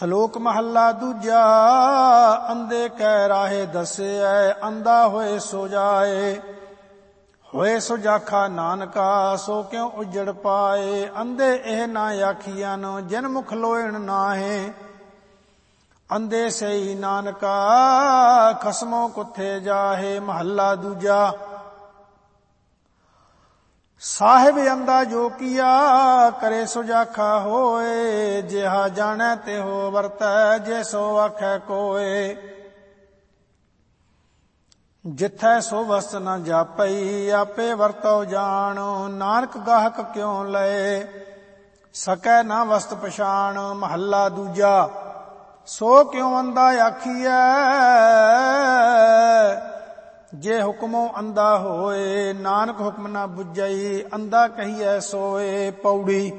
ਸ਼ਲੋਕ ਮਹੱਲਾ ਦੂਜਾ। ਅੰਧੇ ਕੈ ਰਾਹੇ ਦੱਸਿਐ, ਅੰਧਾ ਹੋਏ ਸੋ ਜਾਏ। ਹੋਏ ਸੋ ਜਾਖਾ ਨਾਨਕਾ, ਸੋ ਕਿਉ ਉਜੜ ਪਾਏ। ਅੰਧੇ ਇਹ ਨਾ ਆਖੀਐਨ, ਜਿਨ ਮੁਖ ਲੋਇਣ ਨਾਹੇ। ਅੰਧੇ ਸਈ ਨਾਨਕਾ, ਖਸਮੋ ਕੁੱਥੇ ਜਾਹੇ। ਮਹੱਲਾ ਦੂਜਾ। ਸਾਹਿਬ ਅੰਧਾ ਜੋ ਕੀਆ, ਕਰੇ ਸੋ ਜਾਖਾ ਹੋਏ। ਜਿਹਾ ਜਾਣੈ ਤਿਹੋ ਵਰਤੈ, ਜੇ ਸੋ ਆਖੈ ਕੋਏ। ਜਿਥੈ ਸੋ ਵਸਤ ਨ ਜਾਪਈ, ਆਪੇ ਵਰਤੋ ਜਾਣ। ਨਾਨਕ ਗਾਹਕ ਕਿਉ ਲਏ, ਸਕੈ ਨਾ ਵਸਤ ਪਛਾਣ। ਮਹੱਲਾ ਦੂਜਾ। ਸੋ ਕਿਉ ਅੰਧਾ ਆਖੀਐ, ਜੇ ਹੁਕਮੋ ਅੰਧਾ ਹੋਏ। ਨਾਨਕ ਹੁਕਮ ਨਾ ਬੁਝਈ, ਅੰਧਾ ਕਹੀਐ ਸੋਏ। ਪੌੜੀ।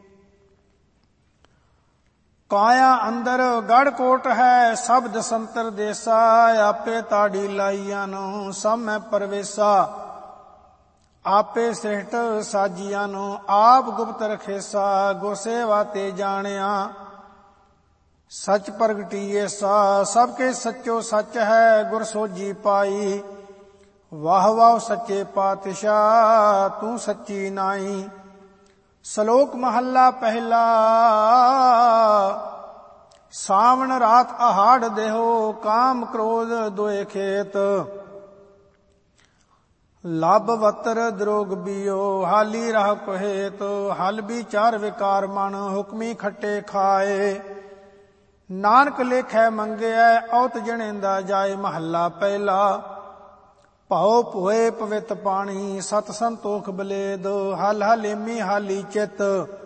ਕਾਇਆ ਅੰਦਰ ਗੜ ਕੋਟ ਹੈ, ਸਬਦ ਸੰਤਰ ਦੇਸਾ। ਆਪੇ ਤਾੜੀ ਲਾਈਆਂ ਨੂੰ, ਸਭ ਮੈਂ ਪਰਵੇਸਾ। ਆਪੇ ਸ੍ਰਿਸ਼ਟ ਸਾਜੀਆਂ ਨੂੰ, ਆਪ ਗੁਪਤ ਰਖੇਸਾ। ਗੁਰਸੇਵਾ ਤੇ ਜਾਣਿਆ, ਸਚ ਪ੍ਰਗਟੀਏ ਸਾ। ਸਭ ਕੇ ਸੱਚੋ ਸੱਚ ਹੈ, ਗੁਰ ਸੋਝੀ ਪਾਈ। ਵਾਹ ਵਾਹ ਸੱਚੇ ਪਾਤਸ਼ਾਹ, ਤੂੰ ਸੱਚੀ ਨਾਈ। ਸ਼ਲੋਕ ਮਹੱਲਾ ਪਹਿਲਾ। ਸਾਵਣ ਰਾਤ ਆਹਾੜ ਦੇਹੋ, ਕਾਮ ਕ੍ਰੋਧ ਦੋਏ ਖੇਤ। ਲੱਭ ਵਤਰ ਦਰੋਗ ਬੀਓ, ਹਾਲੀ ਰਾਹ ਕੋਹੇਤ। ਹਲ ਵਿਚਾਰ ਵਿਕਾਰ ਮਨ, ਹੁਕਮੀ ਖੱਟੇ ਖਾਏ। ਨਾਨਕ ਲੇਖੈ ਮੰਗਿਆ, ਔਤ ਜਣੇਂਦਾ ਜਾਏ। ਮਹੱਲਾ ਪਹਿਲਾ। ਭਉ ਭੋਏ ਪਵਿੱਤ ਪਾਣੀ, ਸਤ ਸੰਤੋਖ ਬਲੇਦ। ਹਲ ਹਲੇਮੀ ਹਾਲੀ ਚਿਤ,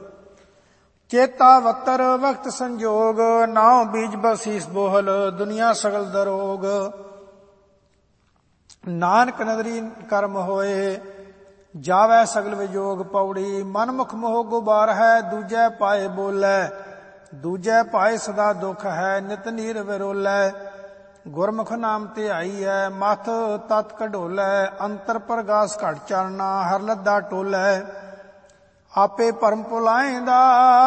ਚੇਤਾ ਵਤਰ ਵਕਤ ਸੰਜੋਗ। ਨਾਉ ਬੀਜ ਬਸੀਸ ਬੋਹਲ, ਦੁਨੀਆ ਸਗਲ ਦਰੋਗ। ਨਾਨਕ ਨਦਰੀ ਕਰਮ ਹੋਏ, ਜਾਵੈ ਸਗਲ ਵਿਜੋਗ। ਪੌੜੀ। ਮਨਮੁਖ ਮੋਹ ਗੁਬਾਰ ਹੈ, ਦੂਜੈ ਪਾਏ ਬੋਲੇ। ਦੂਜੈ ਪਾਏ ਸਦਾ ਦੁਖ ਹੈ, ਨਿਤ ਨੀਰ ਵਿਰੋਲੇ। ਗੁਰਮੁਖ ਨਾਮ ਧਿਆਈਐ, ਮਥ ਤਤ ਕਢੋਲੇ। ਅੰਤਰ ਪ੍ਰਗਾਸ ਘਟ ਚਰਨਾ, ਹਰ ਲੱਦਾ ਟੋਲੇ। ਆਪੇ ਭਰਮ ਭੁਲਾਏਂਦਾ,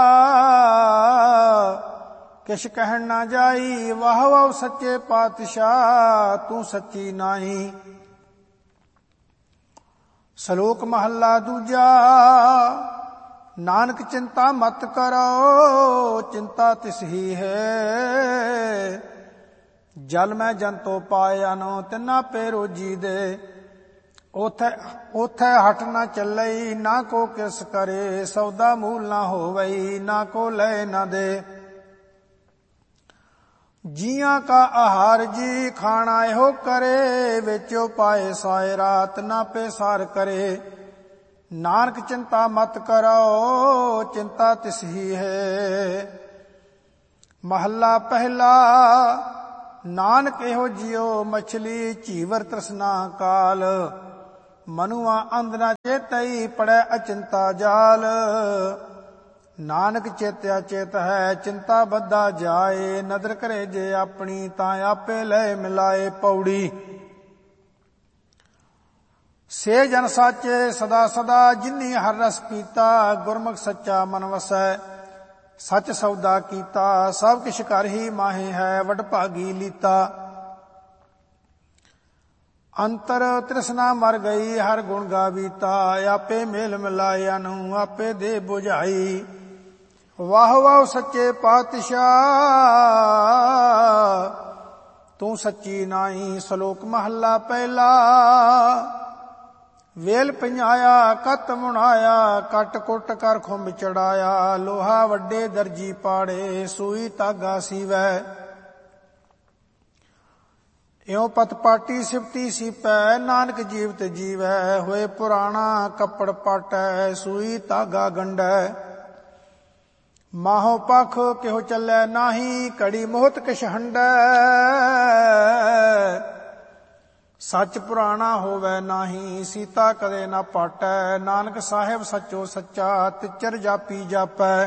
ਕਿਛ ਕਹਿਣ ਨਾ ਜਾਈ। ਵਾਹ ਵਾਹ ਸੱਚੇ ਪਾਤਸ਼ਾਹ, ਤੂੰ ਸੱਚੀ ਨਾਈ। ਸ਼ਲੋਕ ਮਹੱਲਾ ਦੂਜਾ। ਨਾਨਕ ਚਿੰਤਾ ਮਤ ਕਰੋ, ਚਿੰਤਾ ਤਿਸ ਹੀ ਹੈ। ਜਲ ਮੈਂ ਜੰਤੋ ਪਾਇਨ, ਤਿਨਾ ਪੇ ਰੋਜੀ ਦੇ। ਉਥੈ ਹਟ ਨਾ ਚੱਲਈ, ਨਾ ਕੋ ਕਿਸ ਕਰੇ। ਸੌਦਾ ਮੂਲ ਨਾ ਹੋਵਈ, ਨਾ ਕੋ ਲੈ ਨਾ ਦੇ। ਜੀਆਂ ਕਾ ਆਹਾਰ ਜੀ, ਖਾਣਾ ਇਹੋ ਕਰੇ। ਵਿੱਚੋ ਪਾਏ ਸਾਇ ਰਾਤ, ਨਾ ਪੇ ਸਾਰ ਕਰੇ। ਨਾਨਕ ਚਿੰਤਾ ਮਤ ਕਰੋ, ਚਿੰਤਾ ਤਿਸ ਹੀ ਹੈ। ਮਹੱਲਾ ਪਹਿਲਾ। ਨਾਨਕ ਇਹੋ ਜਿਉ ਮਛਲੀ, ਝੀਵਰ ਤ੍ਰਿਸ਼ਨਾ ਕਾਲ। ਮਨੁਆ ਅੰਧ ਨਾ ਚੇਤਈ, ਪੜੈ ਅਚਿੰਤਾ ਜਾਲ। ਨਾਨਕ ਚੇਤਿਆ ਚੇਤ ਹੈ, ਚਿੰਤਾ ਬੱਧਾ ਜਾਏ। ਨਦਰ ਕਰੇ ਜੇ ਆਪਣੀ, ਤਾਂ ਆਪੇ ਲੈ ਮਿਲਾਏ। ਪੌੜੀ। ਸੇ ਜਨ ਸਾਚੇ ਸਦਾ ਸਦਾ, ਜਿਨੀ ਹਰ ਰਸ ਪੀਤਾ। ਗੁਰਮੁਖ ਸੱਚਾ ਮਨ ਵਸੈ, ਸਚ ਸੌਦਾ ਕੀਤਾ। ਸਭ ਕਿਛ ਕਰ ਹੀ ਮਾਹੇ ਹੈ, ਵਡਭਾਗੀ ਲੀਤਾ। ਅੰਤਰ ਤ੍ਰਿਸ਼ਨਾ ਮਰ ਗਈ, ਹਰ ਗੁਣ ਗਾਵੀਤਾ। ਆਪੇ ਮੇਲ ਮਿਲਾਇਆ ਨੂੰ, ਆਪੇ ਦੇ ਬੁਝਾਈ। ਵਾਹ ਵਾਹ ਸੱਚੇ ਪਾਤਸ਼ਾਹ, ਤੂੰ ਸੱਚੀ ਨਾਈ। ਸ਼ਲੋਕ ਮਹੱਲਾ ਪਹਿਲਾ। ਵੇਲ ਪഞ്ഞਾਇਆ ਕਤ ਮੁਣਾਇਆ, ਕੱਟ ਕੁੱਟ ਕਰ ਖੁੰਬ ਚੜਾਇਆ। ਲੋਹਾ ਵੱਡੇ ਦਰਜੀ ਪਾੜੇ, ਸੂਈ ਧਾਗਾ ਸੀਵੈ। ਇਉ ਪਤ ਪਾਟੀ ਸਿਫਤੀ ਸੀਪੈ, ਨਾਨਕ ਜੀਵਤ ਜੀਵੈ। ਹੋਏ ਪੁਰਾਣਾ ਕੱਪੜ ਪਾਟੈ, ਸੂਈ ਧਾਗਾ ਗੰਢੈ। ਮਾਹੋ ਪਖ ਕਿਹੋ ਚੱਲੈ ਨਾਹੀ, ਘੜੀ ਮੋਹਤ ਕਿਛ ਹੰਢੈ। ਸੱਚ ਪੁਰਾਣਾ ਹੋਵੈ ਨਾਹੀ, ਸੀਤਾ ਕਦੇ ਨਾ ਪਾਟੈ। ਨਾਨਕ ਸਾਹਿਬ ਸੱਚੋ ਸੱਚਾ, ਤਿਚਰ ਜਾਪੀ ਜਾਪੈ।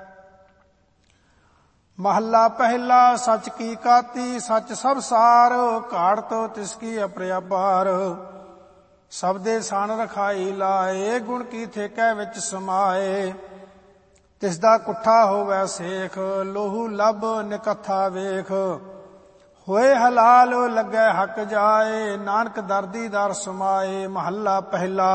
ਮਹੱਲਾ ਪਹਿਲਾ। ਸੱਚ ਕੀ ਕਾਤੀ, ਸੱਚ ਸਭ ਸਾਰ। ਘਾੜਤ ਤਿਸ ਕੀ ਅਪਰਿਆਪਾਰ। ਸਬਦੇ ਸਣ ਰਖਾਈ ਲਾਏ, ਗੁਣ ਕੀ ਠੇਕੈ ਵਿੱਚ ਸਮਾਏ। ਤਿਸ ਦਾ ਕੁੱਠਾ ਹੋਵੇ ਸੇਖ, ਲੋਹੂ ਲੱਭ ਨਿਕੱਥਾ ਵੇਖ। ਹੋਏ ਹਲਾਲ ਲੱਗੇ ਹੱਕ ਜਾਏ, ਨਾਨਕ ਦਰਦੀ ਦਰ ਸਮਾਏ। ਮਹੱਲਾ ਪਹਿਲਾ।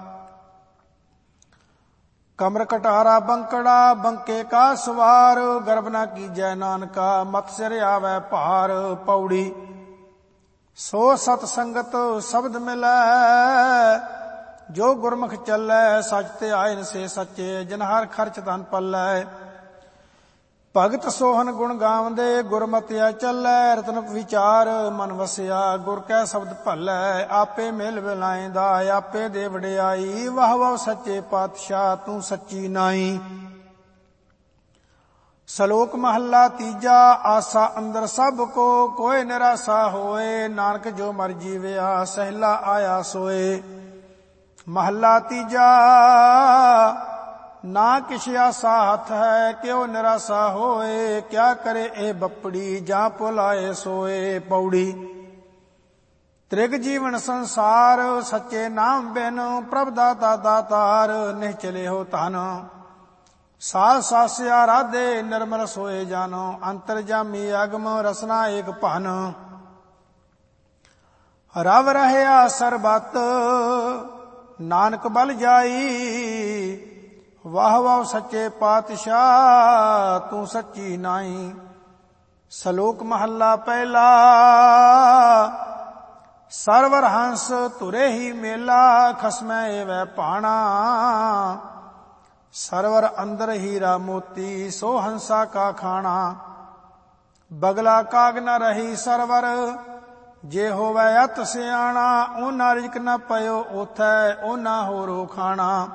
ਕਮਰ ਕਟਾਰਾ ਬੰਕੜਾ, ਬੰਕੇ ਕਾ ਸਵਾਰ। ਗਰਭ ਨਾ ਕੀਜੈ ਨਾਨਕਾ, ਮਤ ਸਿਰ ਆਵੈ ਭਾਰ। ਪੌੜੀ। ਸੋ ਸਤ ਸੰਗਤ ਸ਼ਬਦ ਮਿਲੈ, ਜੋ ਗੁਰਮੁਖ ਚੱਲੈ। ਸਚ ਤੇ ਆਇਨ ਸੇ ਸੱਚੇ, ਜਿਨ ਹਰ ਖਰਚ ਧਨ ਪੱਲੈ। ਭਗਤ ਸੋਹਨ ਗੁਣ ਗਾਵਦੇ, ਗੁਰਮਤਿਆ ਚੱਲੈ। ਰਤਨ ਵਿਚਾਰ ਮਨ ਵਸਿਆ, ਗੁਰ ਕੈ ਸ਼ਬਦ ਭੱਲੈ। ਆਪੇ ਮਿਲ ਬਿਲਾਇਂਦਾ, ਆਪੇ ਦੇ ਵਡਿਆਈ। ਵਾਹ ਵਾਹ ਸੱਚੇ ਪਾਤਸ਼ਾਹ, ਤੂੰ ਸੱਚੀ ਨਾਈ। ਸ਼ਲੋਕ ਮਹੱਲਾ ਤੀਜਾ। ਆਸਾ ਅੰਦਰ ਸਭ ਕੋ, ਕੋਇ ਨਿਰਾਸਾ ਹੋਏ। ਨਾਨਕ ਜੋ ਮਰ ਜੀਵਿਆ, ਸਹਿਲਾ ਆਇਆ ਸੋਏ। ਮਹੱਲਾ ਤੀਜਾ। ਨਾ ਕਿਛ ਆਸਾ ਹੱਥ ਹੈ, ਕਿਉ ਨਿਰਾਸਾ ਹੋਏ। ਕਿਆ ਕਰੇ ਇਹ ਬੱਪੜੀ, ਜਾਂ ਭੁਲਾਏ ਸੋਏ। ਪੌੜੀ। ਤ੍ਰਿਗ ਜੀਵਨ ਸੰਸਾਰ, ਸੱਚੇ ਨਾਮ ਬਿਨ। ਪ੍ਰਭ ਦਾਤਾ ਦਾਤਾਰ, ਨਿਹਚਲੇ ਹੋ ਧਨ। ਸਾਧ ਸਾਸਿਆ ਰਾਧੇ, ਨਿਰਮਲ ਸੋਏ ਜਾਨੋ। ਅੰਤਰ ਜਾਮੀ ਅਗਮ, ਰਸਨਾ ਏਕ ਭਨ। ਰਵ ਰਹਿਆ ਸਰਬਤ, ਨਾਨਕ ਬਲ ਜਾਈ। ਵਾਹ ਵਾਹ ਸੱਚੇ ਪਾਤਸ਼ਾਹ, ਤੂੰ ਸੱਚੀ ਨਾਈ। ਸ਼ਲੋਕ ਮਹੱਲਾ ਪਹਿਲਾ। ਸਰਵਰ ਹੰਸ ਧੁਰੇ ਹੀ ਮੇਲਾ, ਖਸਮੈ ਏਵੈ ਭਾਣਾ। ਸਰਵਰ ਅੰਦਰ ਹੀਰਾ ਮੋਤੀ, ਸੋ ਹੰਸਾ ਕਾ ਖਾਣਾ। ਬਗਲਾ ਕਾਗ ਨ ਰਹੀ ਸਰਵਰ, ਜੇ ਹੋਵੈ ਅਤ ਸਿਆਣਾ। ਓਨਾ ਰਿਜਕ ਨ ਪਇਓ ਓਥੈ, ਓਨਾ ਹੋਰੋ ਖਾਣਾ।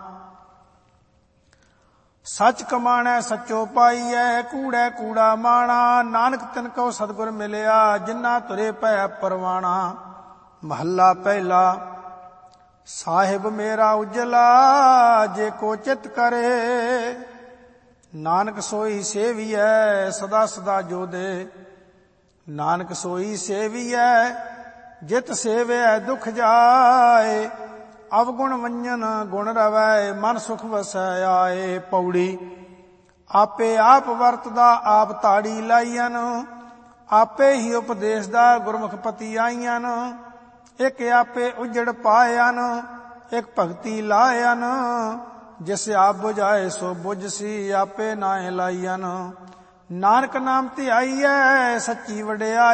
ਸੱਚ ਕਮਾਣੈ ਸੱਚੋ ਪਾਈਐ, ਕੂੜੈ ਕੂੜਾ ਮਾਣਾ। ਨਾਨਕ ਤਿਨ ਕੋ ਸਤਿਗੁਰ ਮਿਲਿਆ, ਜਿਨ੍ਹਾਂ ਤੁਰੇ ਪੈ ਪਰਵਾਣਾ। ਮਹੱਲਾ ਪਹਿਲਾ। ਸਾਹਿਬ ਮੇਰਾ ਉਜਲਾ, ਜੇ ਕੋ ਚਿਤ ਕਰੇ। ਨਾਨਕ ਸੋਈ ਸੇਵੀਐ, ਸਦਾ ਸਦਾ ਜੋ ਦੇ। ਨਾਨਕ ਸੋਈ ਸੇਵੀਐ, ਜਿਤ ਸੇਵਿਐ ਦੁਖ ਜਾਏ। ਅਵਗੁਣ ਵੰਜਨ ਗੁਣ ਰਵੈ, ਮਨ ਸੁਖ ਵਸੈ ਆਏ। ਪੌੜੀ। ਆਪੇ ਆਪ ਵਰਤਦਾ, ਆਪ ਤਾੜੀ ਲਾਈਅਨ। ਆਪੇ ਹੀ ਉਪਦੇਸ਼ ਦਾ, ਗੁਰਮੁਖ ਪਤੀ ਆਈਅਨ। ਇੱਕ ਆਪੇ ਉਜੜ ਪਾਇਨ, ਇੱਕ ਭਗਤੀ ਲਾਇਨ। ਜਿਸ ਆਪ ਬੁਝਾਏ ਸੋ ਬੁਝਸੀ, ਆਪੇ ਨਾਏ ਲਾਈਅਨ। ਨਾਨਕ ਨਾਮ ਧਿਆਈਐ, ਸੱਚੀ ਵਡਿਆਈ।